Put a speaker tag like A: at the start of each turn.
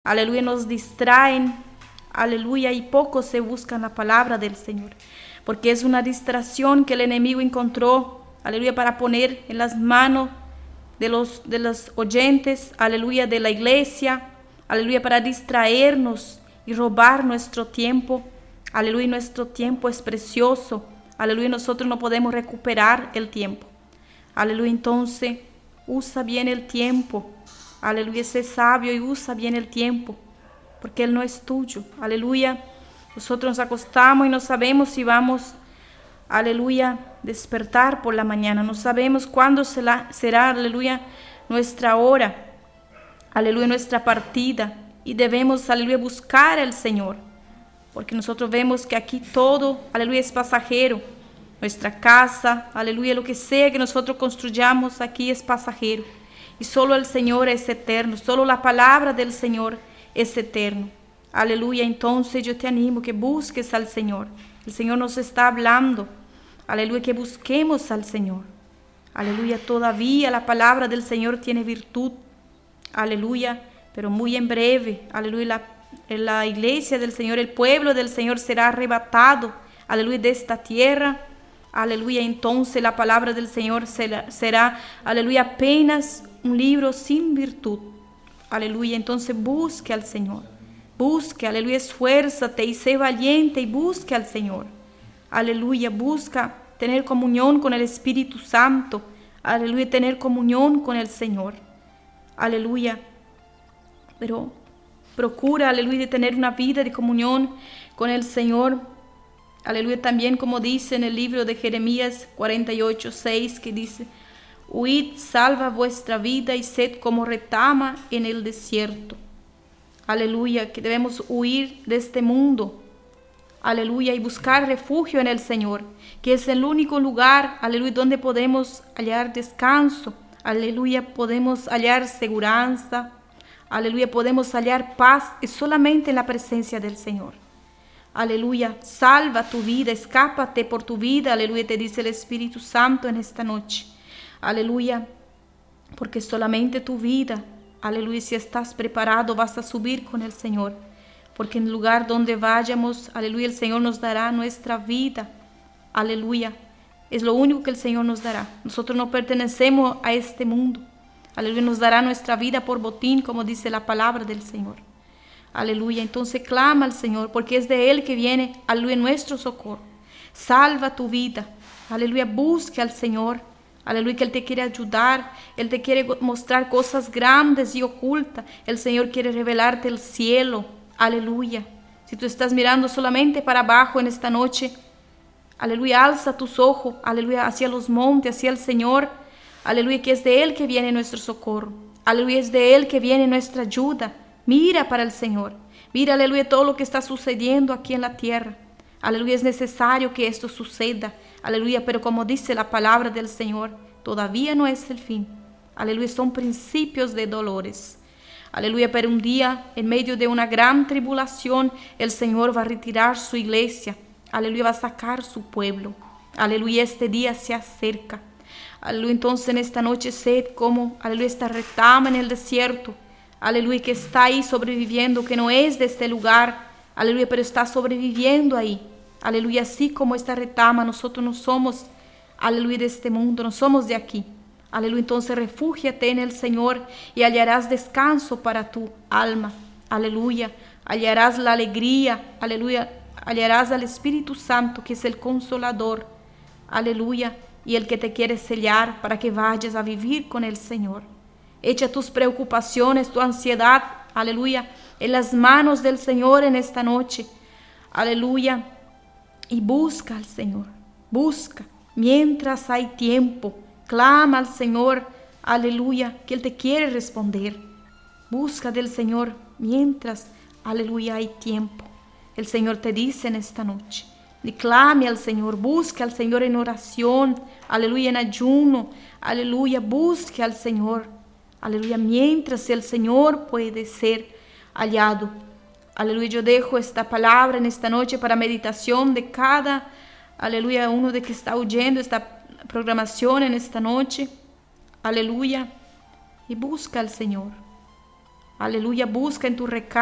A: aleluya, nos distraen, aleluya, y poco se buscan la palabra del Señor, porque es una distracción que el enemigo encontró, aleluya, para poner en las manos de los oyentes, aleluya, de la iglesia, aleluya, para distraernos y robar nuestro tiempo, aleluya. Nuestro tiempo es precioso, aleluya, nosotros no podemos recuperar el tiempo, aleluya. Entonces usa bien el tiempo, aleluya, sé sabio y usa bien el tiempo, porque él no es tuyo, aleluya. Nosotros nos acostamos y no sabemos si vamos, aleluya, despertar por la mañana, no sabemos cuándo será, aleluya, nuestra hora, aleluya, nuestra partida, y debemos, aleluya, buscar al Señor, porque nosotros vemos que aquí todo, aleluya, es pasajero. Nuestra casa, aleluya, lo que sea que nosotros construyamos aquí es pasajero, y solo el Señor es eterno, solo la palabra del Señor es eterno, aleluya. Entonces yo te animo que busques al Señor, el Señor nos está hablando, aleluya, que busquemos al Señor, aleluya. Todavía la palabra del Señor tiene virtud, aleluya, pero muy en breve, aleluya, la iglesia del Señor, el pueblo del Señor será arrebatado, aleluya, de esta tierra, aleluya. Entonces la palabra del Señor será, aleluya, apenas un libro sin virtud, aleluya. Entonces busque al Señor, busque, aleluya, esfuérzate y sé valiente y busque al Señor, aleluya. Busca tener comunión con el Espíritu Santo, aleluya, tener comunión con el Señor, aleluya. Pero procura, aleluya, de tener una vida de comunión con el Señor, aleluya. También como dice en el libro de Jeremías 48:6, que dice: huid, salva vuestra vida y sed como retama en el desierto, aleluya. Que debemos huir de este mundo, aleluya, y buscar refugio en el Señor, que es el único lugar, aleluya, donde podemos hallar descanso, aleluya, podemos hallar seguridad, aleluya, podemos hallar paz, es solamente en la presencia del Señor, aleluya. Salva tu vida, escápate por tu vida, aleluya, te dice el Espíritu Santo en esta noche, aleluya, porque solamente tu vida, aleluya, si estás preparado vas a subir con el Señor, porque en el lugar donde vayamos, aleluya, el Señor nos dará nuestra vida, aleluya. Es lo único que el Señor nos dará. Nosotros no pertenecemos a este mundo, aleluya. Nos dará nuestra vida por botín, como dice la palabra del Señor, aleluya. Entonces clama al Señor, porque es de Él que viene, aleluya, nuestro socorro. Salva tu vida, aleluya. Busca al Señor, aleluya, que Él te quiere ayudar, Él te quiere mostrar cosas grandes y ocultas. El Señor quiere revelarte el cielo, aleluya. Si tú estás mirando solamente para abajo en esta noche, aleluya, alza tus ojos, aleluya, hacia los montes, hacia el Señor, aleluya, que es de Él que viene nuestro socorro, aleluya, es de Él que viene nuestra ayuda. Mira para el Señor, mira, aleluya, todo lo que está sucediendo aquí en la tierra, aleluya. Es necesario que esto suceda, aleluya, pero como dice la palabra del Señor, todavía no es el fin, aleluya. Son principios de dolores, aleluya, pero un día, en medio de una gran tribulación, el Señor va a retirar su iglesia, aleluya, va a sacar su pueblo, aleluya. Este día se acerca, aleluya. Entonces en esta noche sed como, aleluya, esta retama en el desierto, aleluya, que está ahí sobreviviendo, que no es de este lugar, aleluya, pero está sobreviviendo ahí, aleluya. Así como esta retama, nosotros no somos, aleluya, de este mundo, no somos de aquí, aleluya. Entonces refúgiate en el Señor y hallarás descanso para tu alma, aleluya. Hallarás la alegría, aleluya. Hallarás al Espíritu Santo, que es el consolador, aleluya, y el que te quiere sellar para que vayas a vivir con el Señor. Echa tus preocupaciones, tu ansiedad, aleluya, en las manos del Señor en esta noche, aleluya, y busca al Señor, busca, mientras hay tiempo, clama al Señor, aleluya, que Él te quiere responder. Busca del Señor mientras, aleluya, hay tiempo. El Señor te dice en esta noche, y clame al Señor, busque al Señor en oración, aleluya, en ayuno, aleluya, busque al Señor, aleluya, mientras el Señor puede ser hallado, aleluya. Yo dejo esta palabra en esta noche para meditación de cada, aleluya, uno de que está oyendo esta programación en esta noche, aleluya, y busca al Señor, Aleluya, busca en tu recámara.